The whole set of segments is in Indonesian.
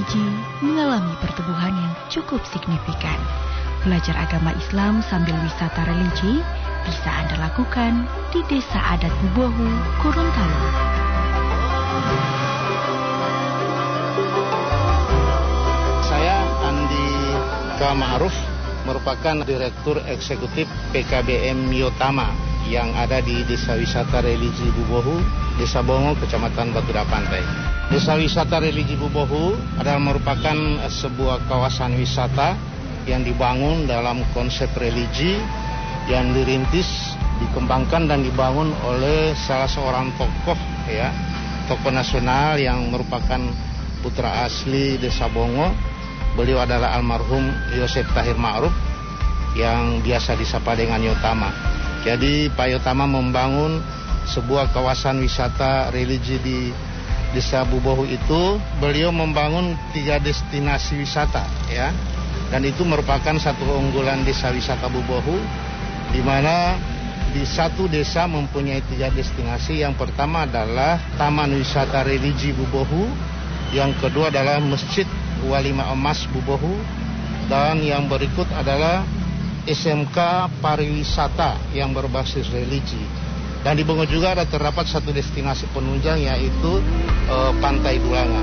religi mengalami pertumbuhan yang cukup signifikan. Belajar agama Islam sambil wisata religi bisa Anda lakukan di Desa Adat Bubohu, Gorontalo. Saya Andi K. Ma'ruf, merupakan Direktur Eksekutif PKBM Yotama yang ada di Desa Wisata Religi Bubohu, Desa Bongo, Kecamatan Batuda Pantai. Desa Wisata Religi Bubohu adalah merupakan sebuah kawasan wisata yang dibangun dalam konsep religi yang dirintis, dikembangkan dan dibangun oleh salah seorang tokoh nasional yang merupakan putra asli Desa Bongo. Beliau adalah almarhum Yosef Tahir Ma'ruf yang biasa disapa dengan Yotama. Jadi Pak Yotama membangun sebuah kawasan wisata religi di Desa Bubohu itu. Beliau membangun 3 destinasi wisata ya. Dan itu merupakan satu keunggulan Desa Wisata Bubohu, di mana di satu desa mempunyai 3 destinasi. Yang pertama adalah Taman Wisata Religi Bubohu, yang kedua adalah Masjid Walima Emas Bubohu, dan yang berikut adalah SMK Pariwisata yang berbasis religi. Dan di Bongo juga ada terdapat satu destinasi penunjang, yaitu Pantai Dulanga.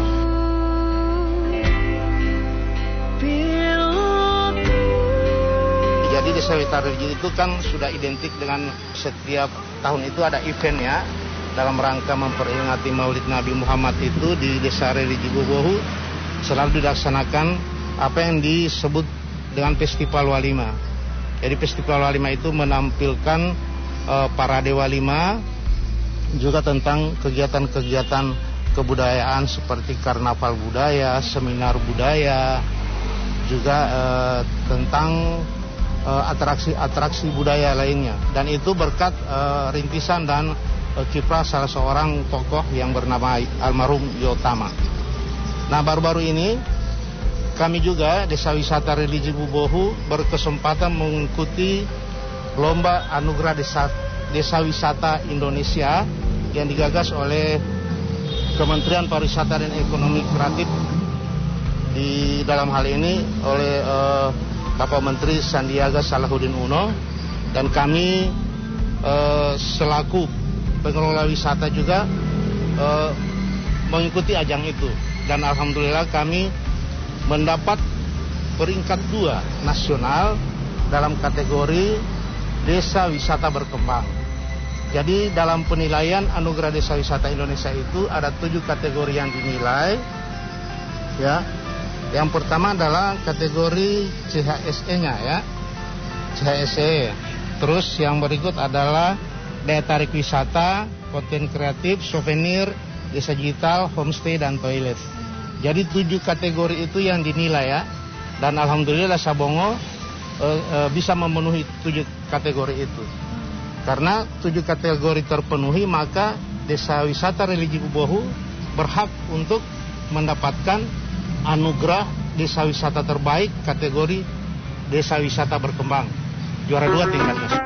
Jadi Desa Wisata Religi itu kan sudah identik dengan setiap tahun itu ada event ya, dalam rangka memperingati Maulid Nabi Muhammad. Itu di Desa Religi Bubohu selalu dilaksanakan apa yang disebut dengan Festival Walima. Jadi Festival Walima itu menampilkan parade walima, juga tentang kegiatan-kegiatan kebudayaan seperti karnaval budaya, seminar budaya, juga tentang atraksi-atraksi budaya lainnya. Dan itu berkat rintisan dan kiprah salah seorang tokoh yang bernama almarhum Yotama. Nah, baru-baru ini kami juga Desa Wisata Religi Bubohu berkesempatan mengikuti Lomba Anugerah Desa Wisata Indonesia yang digagas oleh Kementerian Pariwisata dan Ekonomi Kreatif, di dalam hal ini oleh Bapak Menteri Sandiaga Salahuddin Uno, dan kami selaku pengelola wisata juga mengikuti ajang itu. Dan alhamdulillah kami mendapat peringkat 2 nasional dalam kategori Desa Wisata Berkembang. Jadi dalam penilaian Anugerah Desa Wisata Indonesia itu ada 7 kategori yang dinilai ya. Yang pertama adalah kategori CHSE-nya ya, CHSE. Terus yang berikut adalah daya tarik wisata, konten kreatif, souvenir, desa digital, homestay, dan toilet. Jadi 7 kategori itu yang dinilai ya. Dan alhamdulillah Desa Bongo bisa memenuhi 7 kategori itu. Karena 7 kategori terpenuhi, maka Desa Wisata Religi Bubohu berhak untuk mendapatkan anugerah Desa Wisata Terbaik kategori Desa Wisata Berkembang. Juara 2 tingkat nasional.